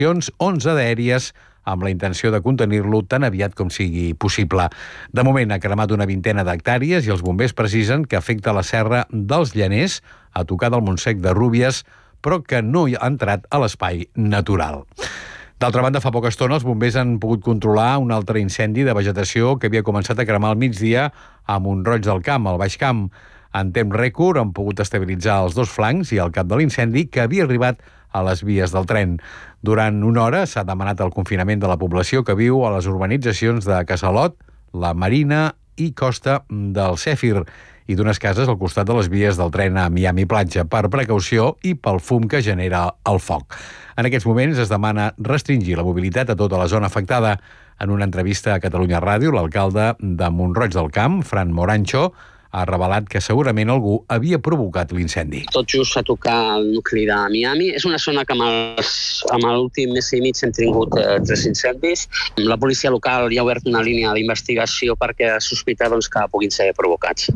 11 d'aèries, amb la intenció de contenir-lo tan aviat com sigui possible. De moment ha cremat una vintena d'hectàrees i els bombers precisen que afecta la serra dels Llaners, a tocar del Montsec de Rúbies, però que no ha entrat a l'espai natural. D'altra banda, fa poca estona els bombers han pogut controlar un altre incendi de vegetació que havia començat a cremar al migdia a Mont-roig del Camp, al Baix Camp. En temps rècord han pogut estabilitzar els dos flancs i el cap de l'incendi, que havia arribat a les vies del tren. Durant una hora s'ha demanat el confinament de la població que viu a les urbanitzacions de Casalot, la Marina i Costa del Cèfir, i d'unes cases al costat de les vies del tren a Miami Platja, per precaució i pel fum que genera el foc. En aquests moments es demana restringir la mobilitat a tota la zona afectada. En una entrevista a Catalunya Ràdio, l'alcalde de Mont-roig del Camp, Fran Morancho, ha revelat que segurament algú havia provocat l'incendi. Tot just a tocar el nucli de Miami. És una zona que amb l'últim mes i mig hem tingut 3 incendis. La policia local ja ha obert una línia d'investigació perquè sospita que puguin ser provocats.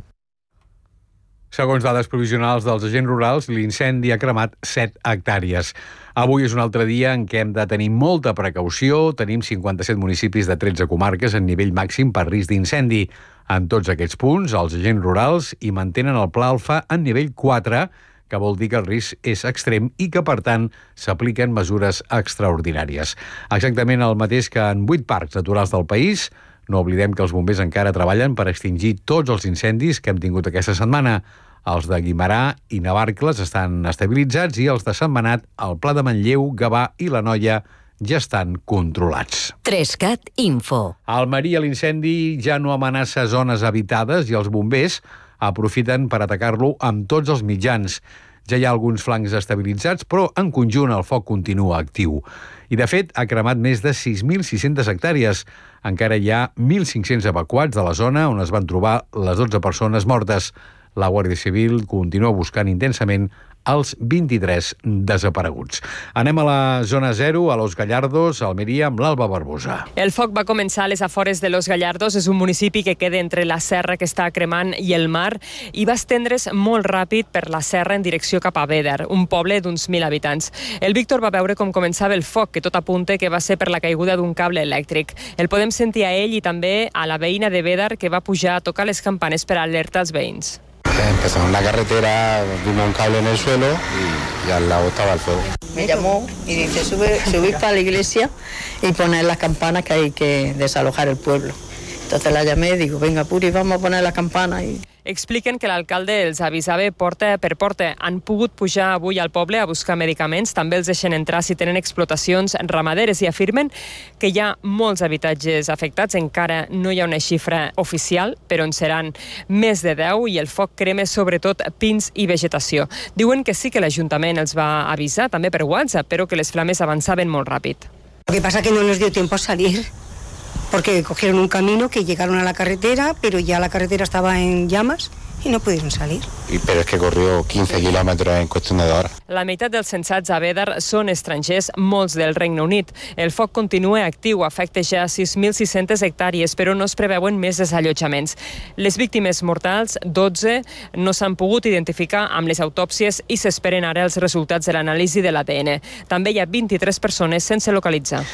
Segons dades provisionals dels agents rurals, l'incendi ha cremat 7 hectàrees. Avui és un altre dia en què hem de tenir molta precaució. Tenim 57 municipis de 13 comarques en nivell màxim per risc d'incendi. En tots aquests punts, els agents rurals hi mantenen el pla alfa en nivell 4, que vol dir que el risc és extrem i que, per tant, s'apliquen mesures extraordinàries. Exactament el mateix que en 8 parcs naturals del país. No oblidem que els bombers encara treballen per extingir tots els incendis que hem tingut aquesta setmana. Els de Guimerà i Navarcles estan estabilitzats i els de Sentmenat, el Pla de Manlleu, Gavà i la Noia ja estan controlats. 3CAT Info. A Almeria l'incendi ja no amenaça zones habitades i els bombers aprofiten per atacar-lo amb tots els mitjans. Ja hi ha alguns flancs estabilitzats, però en conjunt el foc continua actiu. I, de fet, ha cremat més de 6.600 hectàrees. Encara hi ha 1.500 evacuats de la zona on es van trobar les 12 persones mortes. La Guàrdia Civil continua buscant intensament els 23 desapareguts. Anem a la zona 0, a Los Gallardos, a Almeria, amb l'Alba Barbosa. El foc va començar a les afores de Los Gallardos. És un municipi que queda entre la serra que està cremant i el mar i va estendre's molt ràpid per la serra en direcció cap a Bédar, un poble d'uns 1.000 habitants. El Víctor va veure com començava el foc, que tot apunta que va ser per la caiguda d'un cable elèctric. El podem sentir a ell i també a la veïna de Bédar, que va pujar a tocar les campanes per alertar els veïns. Empezamos en la carretera, vimos un cable en el suelo y al lado estaba el fuego. Me llamó y dice, subir para la iglesia y poner las campanas que hay que desalojar el pueblo. Entonces la llamé y digo, venga Puri, vamos a poner las campanas. Expliquen que l'alcalde els avisava porta per porta. Han pogut pujar avui al poble a buscar medicaments, també els deixen entrar si tenen explotacions ramaderes i afirmen que hi ha molts habitatges afectats. Encara no hi ha una xifra oficial, però en seran més de 10 i el foc crema sobretot pins i vegetació. Diuen que sí que l'Ajuntament els va avisar, també per WhatsApp, però que les flames avançaven molt ràpid. Lo que pasa es que no nos dio tiempo a salir, porque cogieron un camino que llegaron a la carretera, pero ya la carretera estaba en llamas y no pudieron salir. Pero es que corrió 15 kilómetros en cuestión de horas. La meitat dels censats a Bédar són estrangers, molts del Regne Unit. El foc continua actiu, afecta ja 6.600 hectàrees, però no es preveuen més desallotjaments. Les víctimes mortals, 12, no s'han pogut identificar amb les autòpsies i s'esperen ara els resultats de l'anàlisi de l'ADN. També hi ha 23 persones sense localitzar.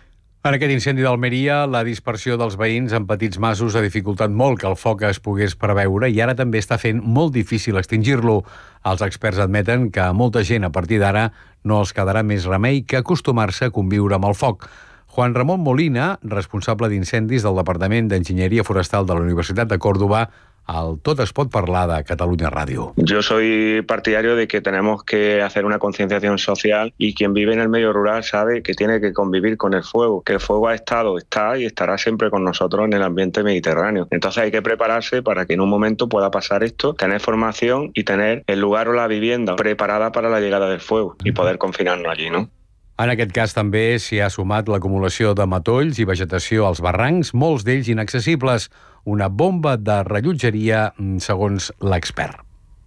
En aquest incendi d'Almeria, la dispersió dels veïns en petits masos ha dificultat molt que el foc es pogués preveure i ara també està fent molt difícil extingir-lo. Els experts admeten que a molta gent a partir d'ara no els quedarà més remei que acostumar-se a conviure amb el foc. Juan Ramón Molina, responsable d'incendis del Departament d'Enginyeria Forestal de la Universitat de Córdoba, al Tot es pot parlar de Catalunya Ràdio. Yo soy partidario de que tenemos que hacer una concienciación social y quien vive en el medio rural sabe que tiene que convivir con el fuego, que el fuego ha estado, está y estará siempre con nosotros en el ambiente mediterráneo. Entonces hay que prepararse para que en un momento pueda pasar esto, tener formación y tener el lugar o la vivienda preparada para la llegada del fuego y poder confinarnos allí, ¿no? En aquest cas també s'hi ha sumat l'acumulació de matolls i vegetació als barrancs, molts d'ells inaccessibles, una bomba de rellotgeria, segons l'expert.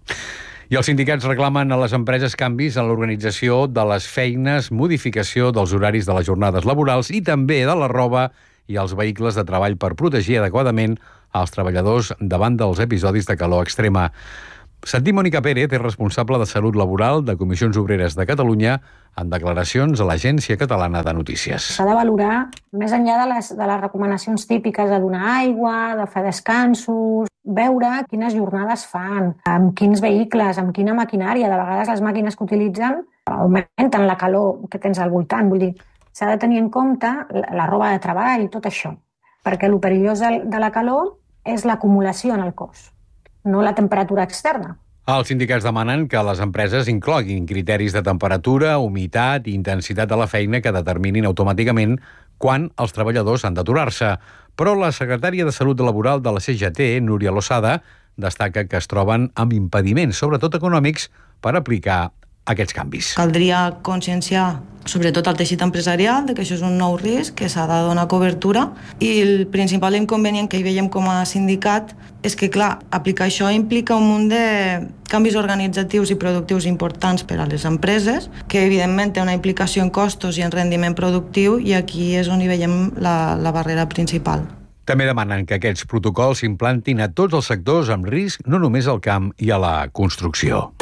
I els sindicats reclamen a les empreses canvis en l'organització de les feines, modificació dels horaris de les jornades laborals i també de la roba i els vehicles de treball per protegir adequadament els treballadors davant dels episodis de calor extrema. Sentim Mònica Pérez, és responsable de Salut Laboral de Comissions Obreres de Catalunya, en declaracions a l'Agència Catalana de Notícies. S'ha de valorar, més enllà de les recomanacions típiques de donar aigua, de fer descansos, veure quines jornades fan, amb quins vehicles, amb quina maquinària. De vegades les màquines que utilitzen augmenten la calor que tens al voltant. Vull dir, s'ha de tenir en compte la roba de treball i tot això, perquè el perillós de la calor és l'acumulació en el cos, no la temperatura externa. Els sindicats demanen que les empreses incloguin criteris de temperatura, humitat i intensitat de la feina que determinin automàticament quan els treballadors han d'aturar-se. Però la secretària de Salut Laboral de la CGT, Núria Losada, destaca que es troben amb impediments, sobretot econòmics, per aplicar aquests canvis. Caldria conscienciar sobretot el teixit empresarial de que això és un nou risc, que s'ha de donar cobertura, i el principal inconvenient que hi veiem com a sindicat és que, clar, aplicar això implica un munt de canvis organitzatius i productius importants per a les empreses, que evidentment té una implicació en costos i en rendiment productiu, i aquí és on hi veiem la barrera principal. També demanen que aquests protocols s'implantin a tots els sectors amb risc, no només al camp i a la construcció.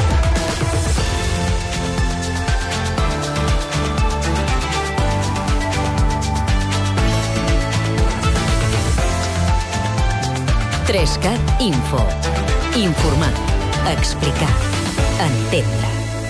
Trescat Info. Informar, explicar, entendre.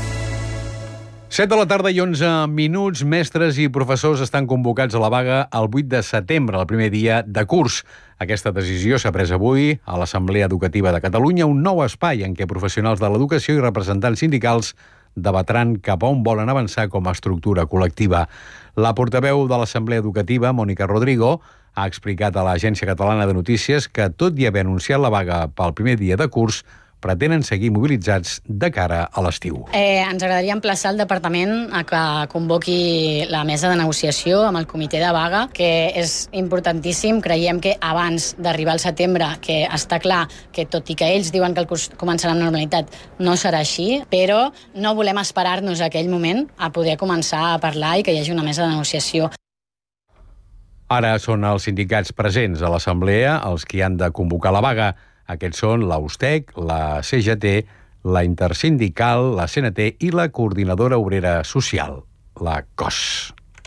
7 de la tarda i 11 minuts. Mestres i professors estan convocats a la vaga el 8 de setembre, el primer dia de curs. Aquesta decisió s'ha pres avui a l'Assemblea Educativa de Catalunya, un nou espai en què professionals de l'educació i representants sindicals debatran cap a on volen avançar com a estructura col·lectiva. La portaveu de l'Assemblea Educativa, Mònica Rodrigo, ha explicat a l'Agència Catalana de Notícies que, tot i haver anunciat la vaga pel primer dia de curs, pretenen seguir mobilitzats de cara a l'estiu. Ens agradaria emplaçar el departament a que convoqui la mesa de negociació amb el comitè de vaga, que és importantíssim. Creiem que abans d'arribar al setembre, que està clar que tot i que ells diuen que el curs començarà amb normalitat, no serà així, però no volem esperar-nos a aquell moment a poder començar a parlar i que hi hagi una mesa de negociació. Ara són els sindicats presents a l'Assemblea els qui han de convocar la vaga. Aquests són la USTEC, la CGT, la Intersindical, la CNT i la Coordinadora Obrera Social, la COS.